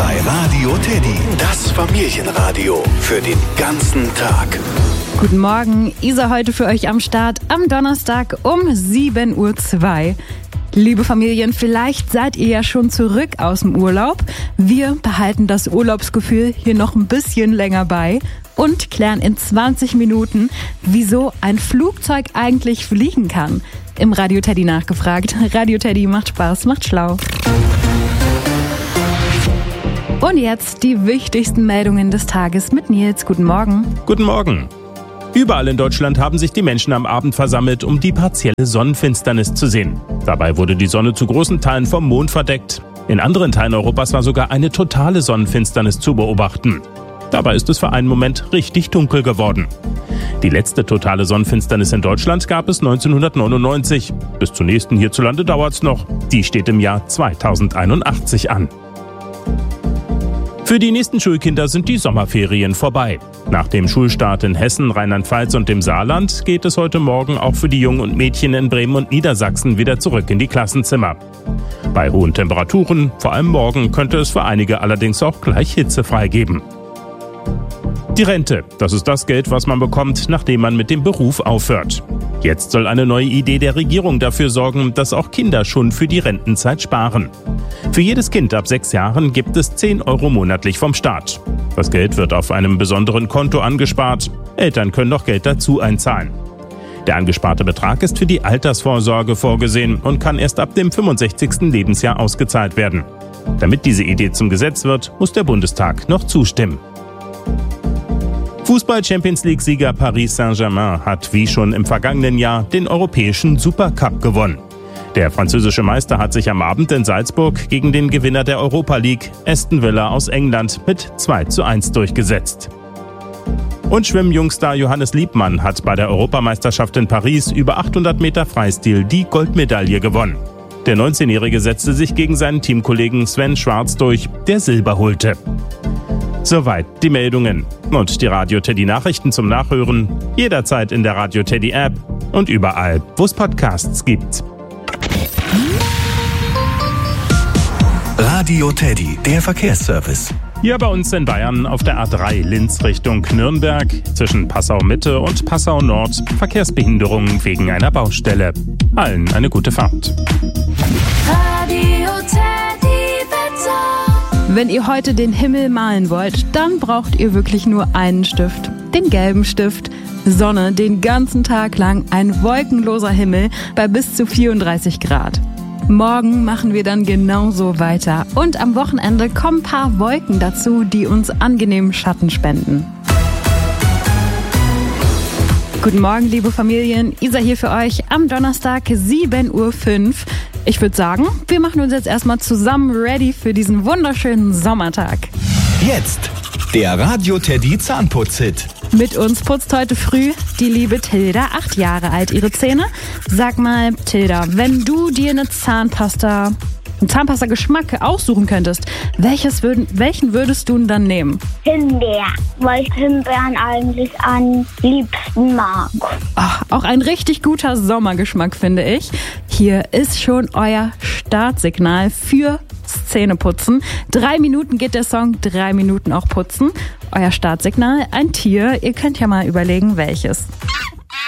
bei Radio Teddy. Das Familienradio für den ganzen Tag. Guten Morgen, Isa heute für euch am Start am Donnerstag um 7:02 Uhr. Liebe Familien, vielleicht seid ihr ja schon zurück aus dem Urlaub. Wir behalten das Urlaubsgefühl hier noch ein bisschen länger bei und klären in 20 Minuten, wieso ein Flugzeug eigentlich fliegen kann. Im Radio Teddy nachgefragt. Radio Teddy macht Spaß, macht schlau. Und jetzt die wichtigsten Meldungen des Tages mit Nils. Guten Morgen. Guten Morgen. Überall in Deutschland haben sich die Menschen am Abend versammelt, um die partielle Sonnenfinsternis zu sehen. Dabei wurde die Sonne zu großen Teilen vom Mond verdeckt. In anderen Teilen Europas war sogar eine totale Sonnenfinsternis zu beobachten. Dabei ist es für einen Moment richtig dunkel geworden. Die letzte totale Sonnenfinsternis in Deutschland gab es 1999. Bis zur nächsten hierzulande dauert's noch. Die steht im Jahr 2081 an. Für die nächsten Schulkinder sind die Sommerferien vorbei. Nach dem Schulstart in Hessen, Rheinland-Pfalz und dem Saarland geht es heute Morgen auch für die Jungen und Mädchen in Bremen und Niedersachsen wieder zurück in die Klassenzimmer. Bei hohen Temperaturen, vor allem morgen, könnte es für einige allerdings auch gleich hitzefrei geben. Die Rente, das ist das Geld, was man bekommt, nachdem man mit dem Beruf aufhört. Jetzt soll eine neue Idee der Regierung dafür sorgen, dass auch Kinder schon für die Rentenzeit sparen. Für jedes Kind ab 6 Jahren gibt es 10 Euro monatlich vom Staat. Das Geld wird auf einem besonderen Konto angespart. Eltern können noch Geld dazu einzahlen. Der angesparte Betrag ist für die Altersvorsorge vorgesehen und kann erst ab dem 65. Lebensjahr ausgezahlt werden. Damit diese Idee zum Gesetz wird, muss der Bundestag noch zustimmen. Fußball-Champions-League-Sieger Paris Saint-Germain hat wie schon im vergangenen Jahr den europäischen Supercup gewonnen. Der französische Meister hat sich am Abend in Salzburg gegen den Gewinner der Europa League, Aston Villa aus England, mit 2:1 durchgesetzt. Und Schwimmjungstar Johannes Liebmann hat bei der Europameisterschaft in Paris über 800 Meter Freistil die Goldmedaille gewonnen. Der 19-Jährige setzte sich gegen seinen Teamkollegen Sven Schwarz durch, der Silber holte. Soweit die Meldungen. Und die Radio Teddy Nachrichten zum Nachhören jederzeit in der Radio Teddy App und überall, wo es Podcasts gibt. Radio Teddy, der Verkehrsservice. Hier bei uns in Bayern auf der A3 Linz Richtung Nürnberg zwischen Passau Mitte und Passau Nord Verkehrsbehinderungen wegen einer Baustelle. Allen eine gute Fahrt. Radio Teddy Wetter. Wenn ihr heute den Himmel malen wollt, dann braucht ihr wirklich nur einen Stift. Den gelben Stift. Sonne den ganzen Tag lang, ein wolkenloser Himmel bei bis zu 34 Grad. Morgen machen wir dann genauso weiter. Und am Wochenende kommen ein paar Wolken dazu, die uns angenehmen Schatten spenden. Guten Morgen, liebe Familien. Isa hier für euch am Donnerstag 7:05 Uhr. Ich würde sagen, wir machen uns jetzt erstmal zusammen ready für diesen wunderschönen Sommertag. Jetzt der Radio Teddy Zahnputz-Hit. Mit uns putzt heute früh die liebe Tilda, 8 Jahre alt, ihre Zähne. Sag mal, Tilda, wenn du dir einen Zahnpasta-Geschmack aussuchen könntest, welchen würdest du denn dann nehmen? Himbeer, weil ich Himbeeren eigentlich am liebsten mag. Ach, auch ein richtig guter Sommergeschmack, finde ich. Hier ist schon euer Startsignal für Zähneputzen. 3 Minuten geht der Song, 3 Minuten auch putzen. Euer Startsignal, ein Tier. Ihr könnt ja mal überlegen, welches.